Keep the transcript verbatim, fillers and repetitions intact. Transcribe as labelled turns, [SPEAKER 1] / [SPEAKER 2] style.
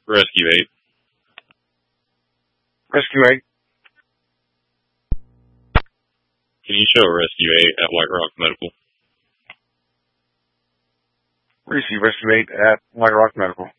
[SPEAKER 1] Rescue eight.
[SPEAKER 2] Rescue eight.
[SPEAKER 1] Can you show Rescue eight at White Rock Medical?
[SPEAKER 2] Receive Rescue eight at White Rock Medical.